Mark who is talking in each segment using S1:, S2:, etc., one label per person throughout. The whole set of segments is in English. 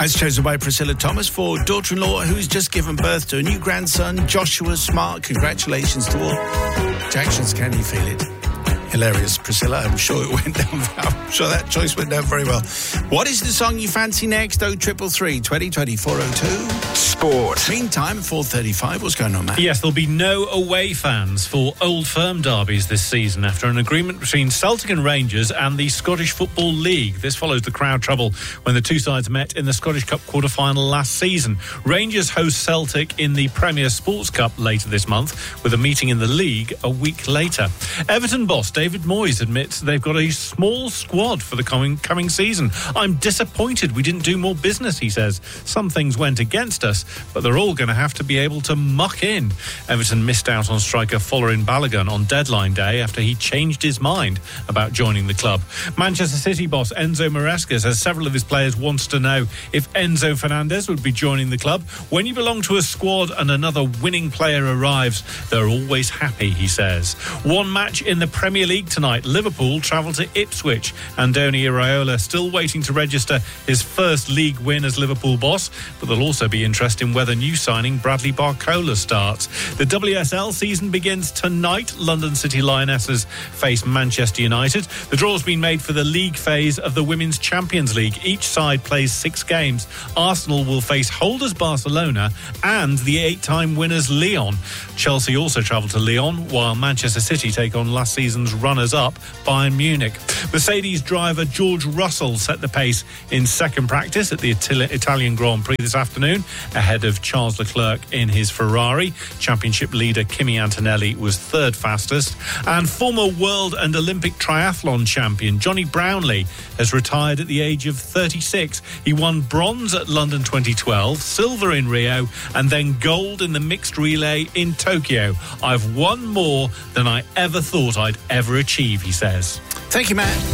S1: As chosen by Priscilla Thomas for daughter-in-law who's just given birth to a new grandson, Joshua Smart. Congratulations to all. Jackson's, can you feel it? Hilarious, Priscilla. I'm sure it went down. I'm sure that choice went down very well. What is the song you fancy next? 0333 2020 402.
S2: Sport.
S1: Meantime, 4:35. What's going on, Matt?
S3: Yes, there'll be no away fans for Old Firm derbies this season after an agreement between Celtic and Rangers and the Scottish Football League. This follows the crowd trouble when the two sides met in the Scottish Cup quarter-final last season. Rangers host Celtic in the Premier Sports Cup later this month, with a meeting in the league a week later. Everton boss David Moyes admits they've got a small squad for the coming season. I'm disappointed we didn't do more business, he says. Some things went against us, but they're all going to have to be able to muck in. Everton missed out on striker Folarin Balogun on deadline day after he changed his mind about joining the club. Manchester City boss Enzo Maresca says several of his players wanted to know if Enzo Fernandez would be joining the club. When you belong to a squad and another winning player arrives, they're always happy, he says. One match in the Premier League tonight. Liverpool travel to Ipswich. Andoni Iraola still waiting to register his first league win as Liverpool boss, but there'll also be interest in whether new signing Bradley Barcola starts. The WSL season begins tonight. London City Lionesses face Manchester United. The draw's been made for the league phase of the Women's Champions League. Each side plays 6 games. Arsenal will face holders Barcelona and the 8-time winners Lyon. Chelsea also travel to Lyon, while Manchester City take on last season's runners-up Bayern Munich. Mercedes driver George Russell set the pace in second practice at the Italian Grand Prix this afternoon, ahead of Charles Leclerc in his Ferrari. Championship leader Kimi Antonelli was third fastest. And former world and Olympic triathlon champion Johnny Brownlee has retired at the age of 36. He won bronze at London 2012, silver in Rio, and then gold in the mixed relay in Tokyo. I've won more than I ever thought I'd ever achieve, he says.
S1: Thank you, Matt.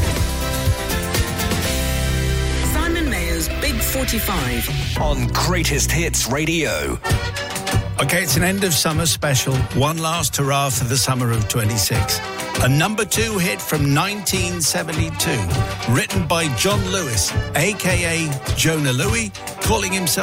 S4: Simon Mayer's Big 45
S2: on Greatest Hits Radio.
S1: Okay, it's an end of summer special. One last hurrah for the summer of 26. A number 2 hit from 1972, written by John Lewis, a.k.a. Jonah Louie, calling himself